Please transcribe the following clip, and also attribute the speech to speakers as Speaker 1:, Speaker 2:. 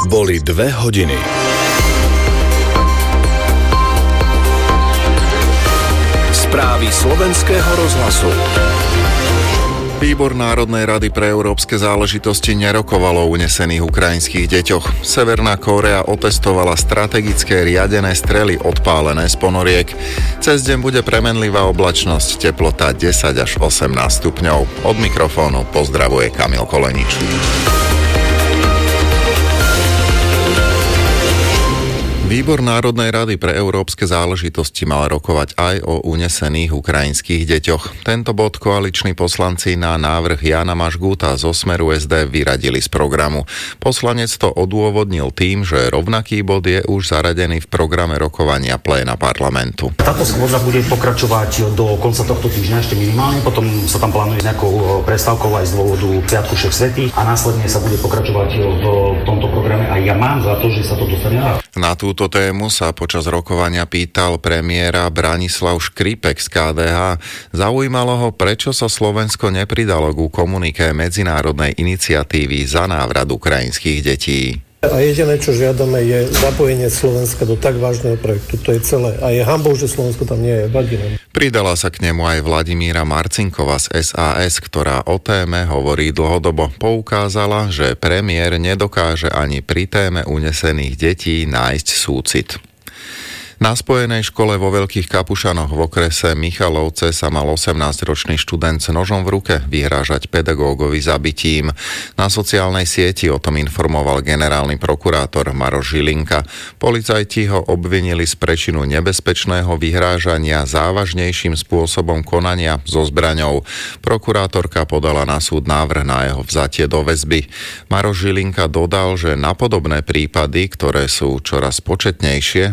Speaker 1: Boli 2 hodiny. Správy slovenského rozhlasu.
Speaker 2: Výbor Národnej rady pre európske záležitosti nerokoval o unesených ukrajinských deťoch. Severná Kórea otestovala strategické riadené strely odpálené z ponoriek. Cez deň bude premenlivá oblačnosť, teplota 10 až 18 stupňov. Od mikrofónu pozdravuje Kamil Kolenič. Výbor Národnej rady pre európske záležitosti mal rokovať aj o unesených ukrajinských deťoch. Tento bod koaliční poslanci na návrh Jána Mažgúta zo Smeru SD vyradili z programu. Poslanec to odôvodnil tým, že rovnaký bod je už zaradený v programe rokovania pléna parlamentu.
Speaker 3: Táto schôdza bude pokračovať do konca tohto týždňa ešte minimálne, potom sa tam plánuje nejakou prestávkou aj z dôvodu Sviatku Všech svätých a následne sa bude pokračovať v tomto programe a ja mám za to, že sa to dostane
Speaker 2: na túto tému sa počas rokovania pýtal premiéra Branislav Škripek z KDH. Zaujímalo ho, prečo sa Slovensko nepridalo ku komuniké medzinárodnej iniciatívy za návrat ukrajinských detí.
Speaker 4: A jediné, čo žiadame, je zapojenie Slovenska do tak vážneho projektu. To je celé. A je hanbou, že Slovensko tam nie je. Vadíme.
Speaker 2: Pridala sa k nemu aj Vladimíra Marcinková z SAS, ktorá o téme hovorí dlhodobo. Poukázala, že premiér nedokáže ani pri téme unesených detí nájsť súcit. Na Spojenej škole vo Veľkých Kapušanoch v okrese Michalovce sa mal 18-ročný študent s nožom v ruke vyhrážať pedagógovi zabitím. Na sociálnej sieti o tom informoval generálny prokurátor Maroš Žilinka. Policajti ho obvinili z prečinu nebezpečného vyhrážania závažnejším spôsobom konania so zbraňou. Prokurátorka podala na súd návrh na jeho vzatie do väzby. Maroš Žilinka dodal, že na podobné prípady, ktoré sú čoraz početnejšie,